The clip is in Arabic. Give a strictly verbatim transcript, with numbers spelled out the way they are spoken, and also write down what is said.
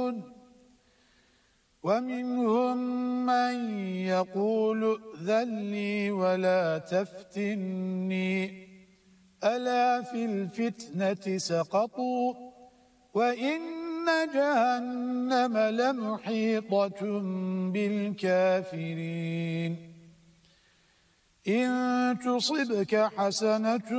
يعلمون ومنهم من يقول ائذن لي ولا تفتني ألا في الفتنة سقطوا وإن جهنم لمحيطة بالكافرين إن تصبك حسنة